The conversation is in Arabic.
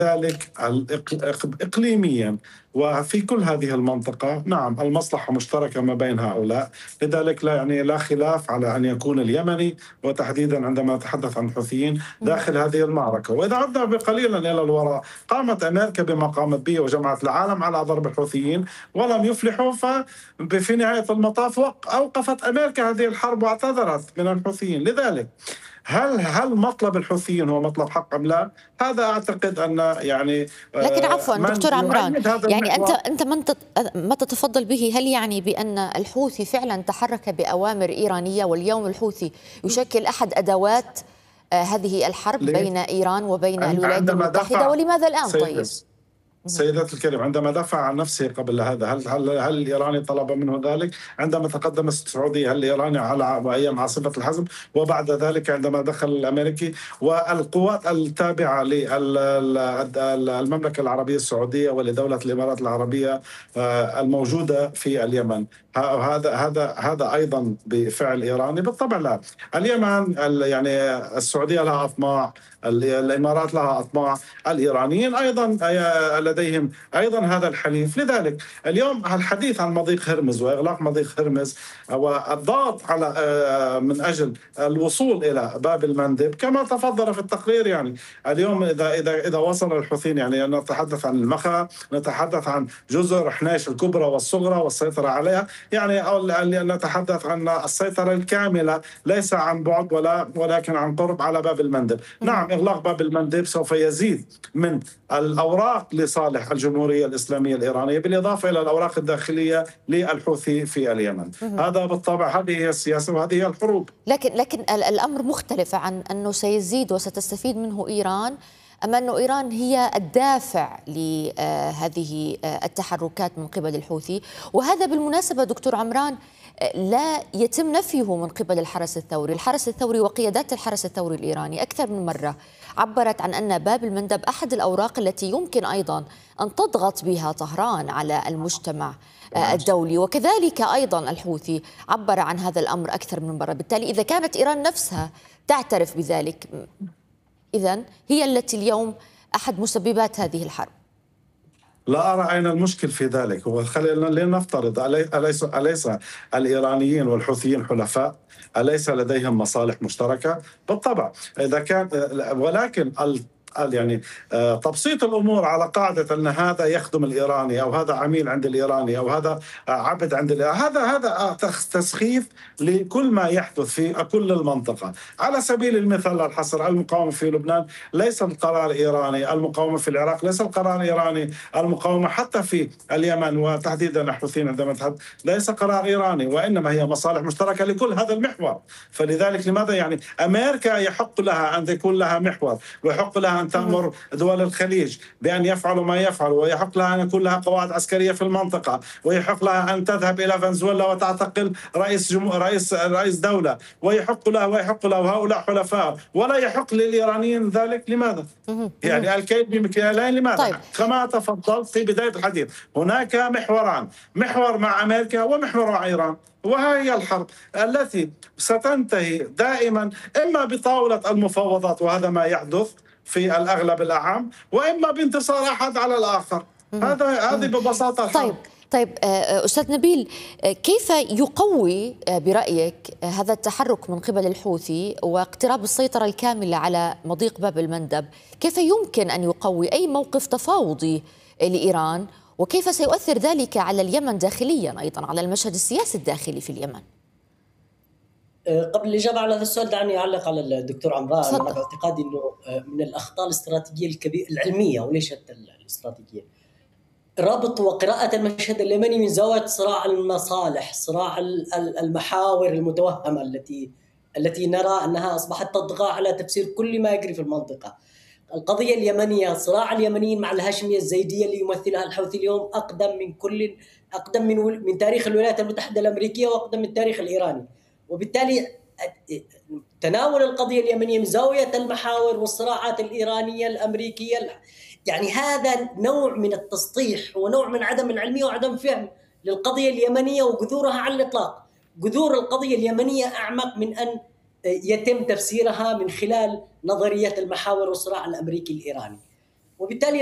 ذلك إقليميا وفي كل هذه المنطقة. نعم، المصلحة مشتركة ما بين هؤلاء، لذلك لا خلاف على أن يكون اليمني، وتحديدا عندما نتحدث عن الحوثيين، داخل هذه المعركة. وإذا عدنا قليلا إلى الوراء، قامت أمريكا بما قامت به وجمعت العالم على ضرب الحوثيين ولم يفلحوا، ففي نهاية المطاف أوقفت أمريكا هذه الحرب واعتذرت من الحوثيين. لذلك هل مطلب الحوثيين هو مطلب حق أم لا؟ هذا أعتقد أن لكن عفوا دكتور عمران، يعني أنت ما تتفضل به، هل يعني بأن الحوثي فعلا تحرك بأوامر إيرانية واليوم الحوثي يشكل أحد أدوات هذه الحرب بين إيران وبين الولايات المتحدة؟ ولماذا الآن طيب؟ سيداتي الكريم، عندما دافع عن نفسه قبل هذا، هل الإيراني طلب منه ذلك؟ عندما تقدم السعودي، هل الإيراني على أيام عاصفة الحزم؟ وبعد ذلك عندما دخل الأمريكي والقوات التابعة للمملكة العربية السعودية ولدولة الإمارات العربية الموجودة في اليمن، هذا أيضا بفعل إيراني؟ بالطبع لا. اليمن يعني السعودية لها أطماع، الإمارات لها أطماع، الإيرانيين أيضا لديهم أيضا هذا الحليف. لذلك اليوم الحديث عن مضيق هرمز وإغلاق مضيق هرمز والضغط على من أجل الوصول إلى باب المندب كما تفضل في التقرير. يعني اليوم إذا وصل الحوثيين، يعني نتحدث عن المخا، نتحدث عن جزر حنيش الكبرى والصغرى والسيطرة عليها، يعني نتحدث عن السيطرة الكاملة ليس عن بعد ولكن عن قرب على باب المندب. نعم، إغلاق باب المندب سوف يزيد من الأوراق لصالح الجمهورية الإسلامية الإيرانية، بالإضافة إلى الأوراق الداخلية للحوثي في اليمن. هذا بالطبع، هذه هي السياسة وهذه هي الحروب. لكن الأمر مختلف عن أنه سيزيد وستستفيد منه إيران، أما أن إيران هي الدافع لهذه التحركات من قبل الحوثي. وهذا بالمناسبة دكتور عمران لا يتم نفيه من قبل الحرس الثوري وقيادات الحرس الثوري الإيراني أكثر من مرة عبرت عن أن باب المندب أحد الأوراق التي يمكن أيضا أن تضغط بها طهران على المجتمع الدولي، وكذلك أيضا الحوثي عبر عن هذا الأمر أكثر من مرة. بالتالي إذا كانت إيران نفسها تعترف بذلك، إذن هي التي اليوم أحد مسببات هذه الحرب. لا أرى أين المشكل في ذلك. خلينا لنفترض، أليس الإيرانيين والحوثيين حلفاء؟ أليس لديهم مصالح مشتركة؟ بالطبع إذا كان، ولكن يعني تبسيط الأمور على قاعدة أن هذا يخدم الإيراني أو هذا عميل عند الإيراني أو هذا عبد عند الإيراني، هذا تسخيف لكل ما يحدث في كل المنطقة. على سبيل المثال الحصر، المقاومة في لبنان ليس القرار إيراني، المقاومة في العراق ليس القرار إيراني، المقاومة حتى في اليمن وتحديدا الحوثيين عندما تحدث ليس قرار إيراني، وإنما هي مصالح مشتركة لكل هذا المحور. فلذلك لماذا يعني أمريكا يحق لها أن يكون لها محور، ويحق لها أن تأمر دول الخليج بأن يفعلوا ما يفعلوا، ويحق لها أن يكون لها قواعد عسكرية في المنطقة، ويحق لها أن تذهب إلى فنزويلا وتعتقل رئيس دولة، ويحق لها وهؤلاء حلفاء، ولا يحق للإيرانيين ذلك؟ لماذا؟ يعني الكيد بمكيالين. لماذا؟ طيب. كما تفضلت في بداية الحديث، هناك محوران، محور مع أمريكا ومحور مع إيران، وهي الحرب التي ستنتهي دائما إما بطاولة المفاوضات، وهذا ما يحدث في الأغلب الأعم، وإما بانتصار أحد على الآخر. هذه ببساطة الحرب. طيب أستاذ نبيل، كيف يقوي برأيك هذا التحرك من قبل الحوثي واقتراب السيطرة الكاملة على مضيق باب المندب؟ كيف يمكن أن يقوي أي موقف تفاوضي لإيران، وكيف سيؤثر ذلك على اليمن داخليا أيضا، على المشهد السياسي الداخلي في اليمن؟ قبل الإجابة على هذا السؤال دعني أعلق على الدكتور عمران. أنا باعتقادي أنه من الأخطاء الاستراتيجية العلمية وليست الاستراتيجية ربط وقراءة المشهد اليمني من زاوية صراع المصالح، صراع المحاور المتوهمة التي نرى أنها أصبحت تطغى على تفسير كل ما يجري في المنطقة. القضية اليمنية، صراع اليمنيين مع الهاشمية الزيدية اللي يمثلها الحوثي اليوم أقدم من تاريخ الولايات المتحدة الأمريكية وأقدم من التاريخ الإيراني. وبالتالي تناول القضية اليمنية من زاوية المحاور والصراعات الإيرانية الأمريكية، يعني هذا نوع من التسطيح ونوع من عدم العلمية وعدم فهم للقضية اليمنية وجذورها على الإطلاق. جذور القضية اليمنية أعمق من أن يتم تفسيرها من خلال نظرية المحاور والصراع الأمريكي الإيراني. وبالتالي